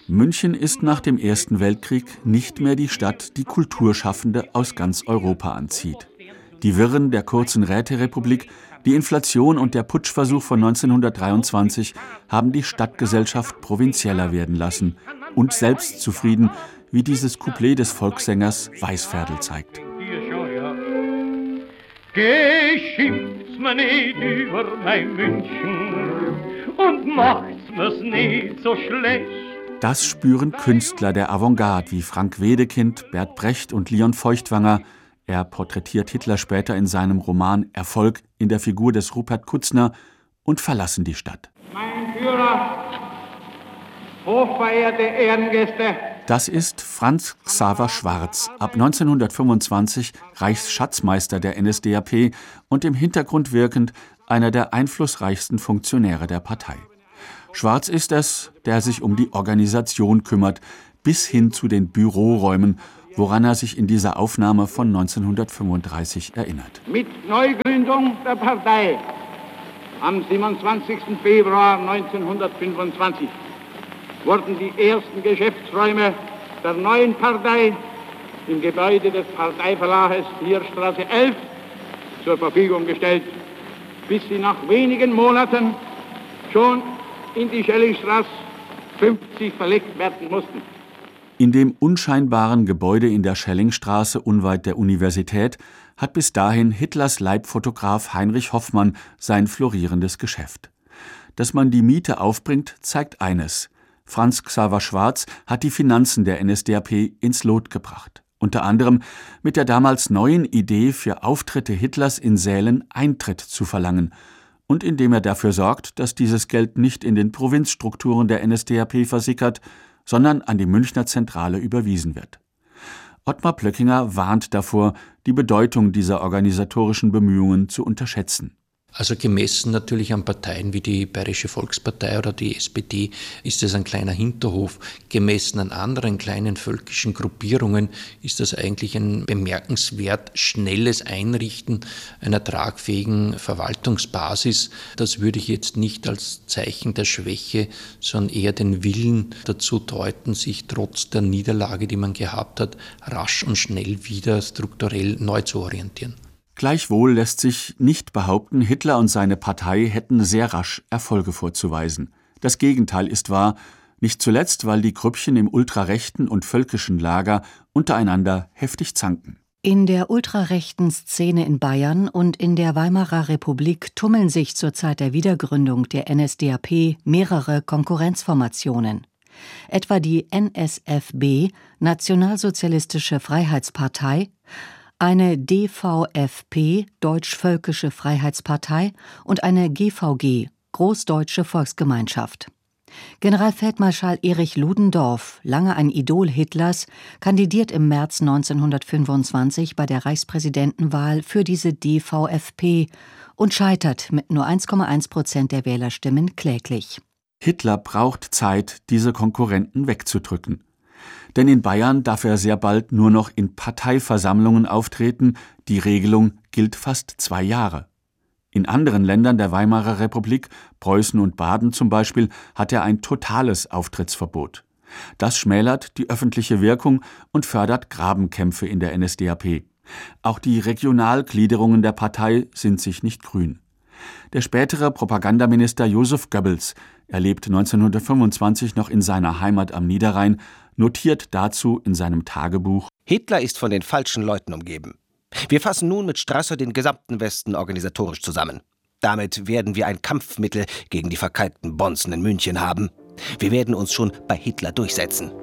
München ist nach dem Ersten Weltkrieg nicht mehr die Stadt, die Kulturschaffende aus ganz Europa anzieht. Die Wirren der kurzen Räterepublik, die Inflation und der Putschversuch von 1923 haben die Stadtgesellschaft provinzieller werden lassen und selbstzufrieden, wie dieses Couplet des Volkssängers Weißferdl zeigt. Geschimpft's mir nicht über mein München und macht's mir's nicht so schlecht. Das spüren Künstler der Avantgarde wie Frank Wedekind, Bert Brecht und Leon Feuchtwanger. Er porträtiert Hitler später in seinem Roman Erfolg in der Figur des Rupert Kutzner und verlassen die Stadt. Mein Führer, hochverehrte Ehrengäste. Das ist Franz Xaver Schwarz, ab 1925 Reichsschatzmeister der NSDAP und im Hintergrund wirkend einer der einflussreichsten Funktionäre der Partei. Schwarz ist es, der sich um die Organisation kümmert, bis hin zu den Büroräumen, woran er sich in dieser Aufnahme von 1935 erinnert. Mit Neugründung der Partei am 27. Februar 1925 wurden die ersten Geschäftsräume der neuen Partei im Gebäude des Parteiverlages Heerstraße 11 zur Verfügung gestellt, bis sie nach wenigen Monaten schon in die Schellingstraße 50 verlegt werden mussten. In dem unscheinbaren Gebäude in der Schellingstraße unweit der Universität hat bis dahin Hitlers Leibfotograf Heinrich Hoffmann sein florierendes Geschäft. Dass man die Miete aufbringt, zeigt eines: Franz Xaver Schwarz hat die Finanzen der NSDAP ins Lot gebracht. Unter anderem mit der damals neuen Idee, für Auftritte Hitlers in Sälen Eintritt zu verlangen und indem er dafür sorgt, dass dieses Geld nicht in den Provinzstrukturen der NSDAP versickert, sondern an die Münchner Zentrale überwiesen wird. Ottmar Plöckinger warnt davor, die Bedeutung dieser organisatorischen Bemühungen zu unterschätzen. Also gemessen natürlich an Parteien wie die Bayerische Volkspartei oder die SPD ist es ein kleiner Hinterhof. Gemessen an anderen kleinen völkischen Gruppierungen ist das eigentlich ein bemerkenswert schnelles Einrichten einer tragfähigen Verwaltungsbasis. Das würde ich jetzt nicht als Zeichen der Schwäche, sondern eher den Willen dazu deuten, sich trotz der Niederlage, die man gehabt hat, rasch und schnell wieder strukturell neu zu orientieren. Gleichwohl lässt sich nicht behaupten, Hitler und seine Partei hätten sehr rasch Erfolge vorzuweisen. Das Gegenteil ist wahr, nicht zuletzt, weil die Grüppchen im ultrarechten und völkischen Lager untereinander heftig zanken. In der ultrarechten Szene in Bayern und in der Weimarer Republik tummeln sich zur Zeit der Wiedergründung der NSDAP mehrere Konkurrenzformationen. Etwa die NSFB, Nationalsozialistische Freiheitspartei, eine DVFP, Deutsch-Völkische Freiheitspartei, und eine GVG, Großdeutsche Volksgemeinschaft. Generalfeldmarschall Erich Ludendorff, lange ein Idol Hitlers, kandidiert im März 1925 bei der Reichspräsidentenwahl für diese DVFP und scheitert mit nur 1,1% der Wählerstimmen kläglich. Hitler braucht Zeit, diese Konkurrenten wegzudrücken. Denn in Bayern darf er sehr bald nur noch in Parteiversammlungen auftreten. Die Regelung gilt fast 2 Jahre. In anderen Ländern der Weimarer Republik, Preußen und Baden zum Beispiel, hat er ein totales Auftrittsverbot. Das schmälert die öffentliche Wirkung und fördert Grabenkämpfe in der NSDAP. Auch die Regionalgliederungen der Partei sind sich nicht grün. Der spätere Propagandaminister Joseph Goebbels, er lebt 1925 noch in seiner Heimat am Niederrhein, notiert dazu in seinem Tagebuch: Hitler ist von den falschen Leuten umgeben. Wir fassen nun mit Strasser den gesamten Westen organisatorisch zusammen. Damit werden wir ein Kampfmittel gegen die verkalkten Bonzen in München haben. Wir werden uns schon bei Hitler durchsetzen.